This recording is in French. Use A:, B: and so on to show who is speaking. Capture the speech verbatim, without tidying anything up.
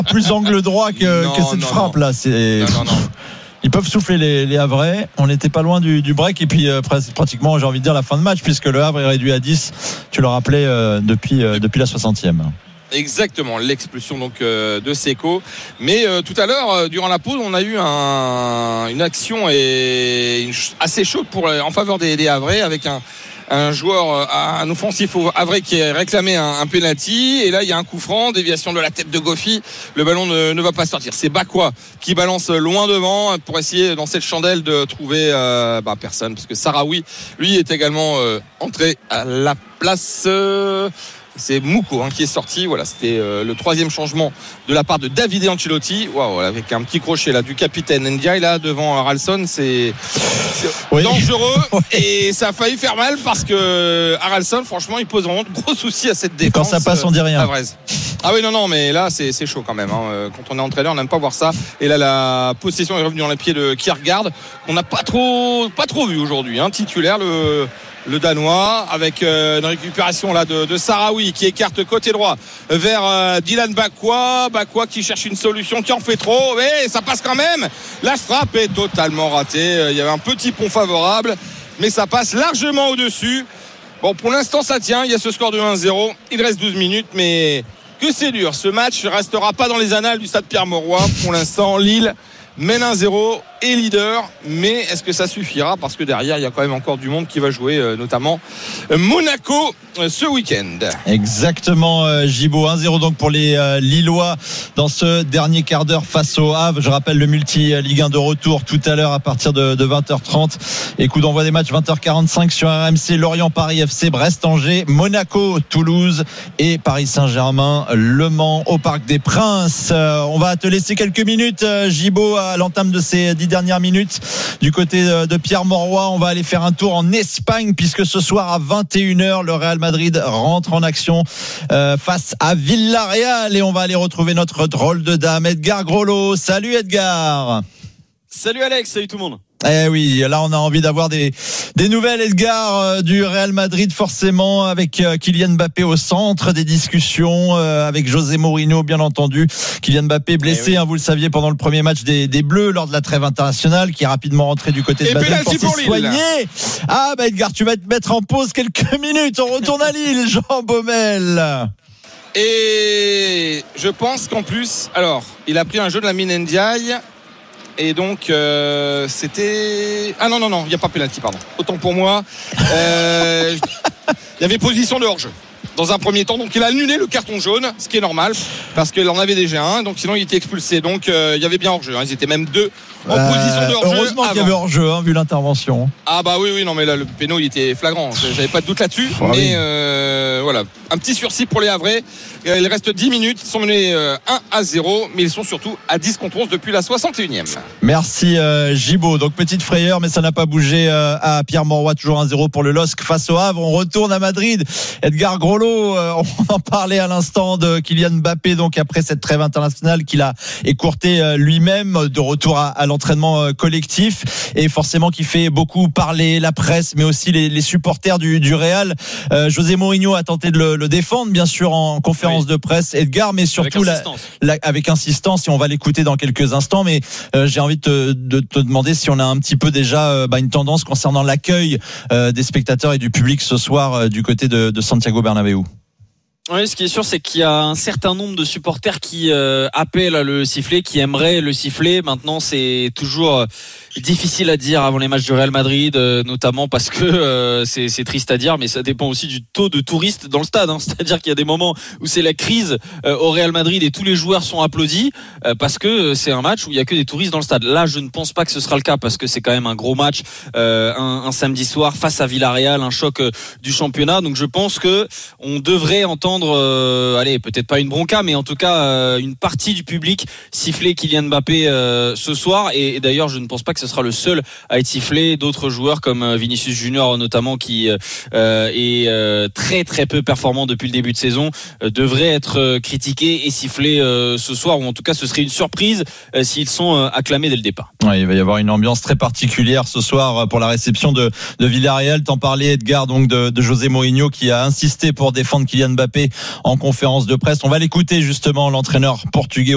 A: plus angle droit que,
B: non,
A: que cette
B: non,
A: frappe
B: non.
A: là. C'est...
B: Non, non, non.
A: Ils peuvent souffler les, les Havrais. On n'était pas loin du, du break et puis euh, pratiquement, j'ai envie de dire, la fin de match puisque le Havre est réduit à dix. Tu le rappelais euh, depuis euh, depuis la soixantième.
B: Exactement, l'expulsion donc euh, de Seko. Mais euh, tout à l'heure, euh, durant la pause, on a eu un, une action et une, assez chaude pour en faveur des, des Havrais avec un, un joueur, un offensif au Havrais qui a réclamé un, un penalty. Et là, il y a un coup franc, déviation de la tête de Goffy. Le ballon ne, ne va pas sortir. C'est Bakwa qui balance loin devant pour essayer dans cette chandelle de trouver euh, bah, personne, parce que Sahraoui, lui, est également euh, entré à la place. Euh, C'est Mouko hein, qui est sorti. Voilà, c'était euh, le troisième changement de la part de Davide Ancelotti. Waouh, avec un petit crochet là du capitaine Ndiaye là devant Haralson, c'est, c'est oui. dangereux et ça a failli faire mal parce que Haralson, franchement, il pose vraiment de gros soucis à cette défense. Et
A: quand ça passe, on dit rien.
B: Ah oui, non, non, mais là, c'est, c'est chaud quand même. Hein. Quand on est entraîneur, on n'aime pas voir ça. Et là, la possession est revenue dans les pieds de Kiergaard, qu'on n'a pas trop, pas trop vu aujourd'hui. Hein. Titulaire, le. Le Danois avec euh, une récupération là de, de Sahraoui qui écarte côté droit vers euh, Dylan Bakwa. Bakwa qui cherche une solution, qui en fait trop, mais ça passe quand même. La frappe est totalement ratée. Il y avait un petit pont favorable, mais ça passe largement au-dessus. Bon, pour l'instant ça tient. Il y a ce score de un zéro. Il reste douze minutes, mais que c'est dur. Ce match ne restera pas dans les annales du stade Pierre-Mauroy. Pour l'instant, Lille mène un zéro et leader, mais est-ce que ça suffira? Parce que derrière il y a quand même encore du monde qui va jouer, euh, notamment Monaco euh, ce week-end.
A: Exactement, euh, Gibo. un zéro donc pour les euh, Lillois dans ce dernier quart d'heure face au Havre. Je rappelle le multi Ligue un de retour tout à l'heure à partir de, de vingt heures trente et coup d'envoi des matchs vingt heures quarante-cinq sur R M C. Lorient-Paris F C, Brest-Angers, Monaco-Toulouse et Paris Saint-Germain Le Mans au Parc des Princes. Euh, on va te laisser quelques minutes, euh, Gibo, à l'entame de ces dix dernières minutes du côté de Pierre-Mauroy. On va aller faire un tour en Espagne puisque ce soir à vingt et une heures le Real Madrid rentre en action euh, face à Villarreal et on va aller retrouver notre drôle de dame Edgar Grolot. Salut Edgar.
C: Salut Alex, salut tout le monde.
A: Eh oui, là on a envie d'avoir des des nouvelles, Edgar, euh, du Real Madrid, forcément, avec euh, Kylian Mbappé au centre des discussions, euh, avec José Mourinho, bien entendu. Kylian Mbappé blessé, eh oui. hein, vous le saviez, pendant le premier match des, des Bleus lors de la trêve internationale, qui est rapidement rentré du côté de Madrid pour s'y soigner. Ah bah Edgar, tu vas te mettre en pause quelques minutes. On retourne à Lille, Jean Baumel.
B: Et je pense qu'en plus, alors, il a pris un jeu de Lamine Ndiaye. Et donc euh, c'était ah non non non il n'y a pas penalty, pardon, autant pour moi. euh, il y avait position de hors-jeu dans un premier temps, donc il a annulé le carton jaune, ce qui est normal parce qu'il en avait déjà un, donc sinon il était expulsé, donc euh, il y avait bien hors-jeu, hein. Ils étaient même deux en euh, position de hors-jeu.
A: Heureusement
B: avant.
A: Qu'il y avait hors-jeu, hein, vu l'intervention.
B: Ah bah oui oui non mais là le péno il était flagrant, j'avais pas de doute là-dessus. Oh, mais oui. euh, voilà, un petit sursis pour les Havrais. Il reste dix minutes, ils sont menés un à zéro, mais ils sont surtout à dix contre onze depuis la soixante et unième.
A: Merci euh, Gibo. Donc petite frayeur, mais ça n'a pas bougé euh, à Pierre-Mauroy, toujours un zéro pour le L O S C face au Havre. On retourne à Madrid. Edgar Grolot, euh, on en parlait à l'instant de Kylian Mbappé, donc après cette trêve internationale qu'il a écourtée euh, lui-même, de retour à, à l'entraînement euh, collectif, et forcément qui fait beaucoup parler la presse, mais aussi les, les supporters du, du Real. Euh, José Mourinho a tenté de le, le défendre, bien sûr, en conférence oui. de presse, Edgar, mais surtout
C: avec insistance.
A: La, la, avec insistance, et on va l'écouter dans quelques instants, mais euh, j'ai envie de te, de te demander si on a un petit peu déjà euh, bah, une tendance concernant l'accueil euh, des spectateurs et du public ce soir euh, du côté de, de Santiago Bernabéu.
C: Oui, ce qui est sûr, c'est qu'il y a un certain nombre de supporters qui euh, appellent à le siffler, qui aimeraient le siffler. Maintenant, c'est toujours difficile à dire avant les matchs du Real Madrid, euh, notamment parce que euh, c'est, c'est triste à dire, mais ça dépend aussi du taux de touristes dans le stade. Hein. C'est-à-dire qu'il y a des moments où c'est la crise euh, au Real Madrid et tous les joueurs sont applaudis euh, parce que c'est un match où il y a que des touristes dans le stade. Là, je ne pense pas que ce sera le cas parce que c'est quand même un gros match, euh, un, un samedi soir face à Villarreal, un choc euh, du championnat. Donc, je pense que on devrait entendre Euh, allez, peut-être pas une bronca, mais en tout cas euh, une partie du public siffler Kylian Mbappé euh, ce soir. Et, et d'ailleurs, je ne pense pas que ce sera le seul à être sifflé. D'autres joueurs comme Vinicius Junior notamment, qui euh, est euh, très très peu performant depuis le début de saison, euh, devraient être euh, critiqués et sifflés euh, ce soir, ou en tout cas ce serait une surprise euh, s'ils sont euh, acclamés dès le départ.
A: Ouais, il va y avoir une ambiance très particulière ce soir pour la réception de, de Villarreal. T'en parlais, Edgar, donc de, de José Mourinho qui a insisté pour défendre Kylian Mbappé en conférence de presse. On va l'écouter justement, l'entraîneur portugais.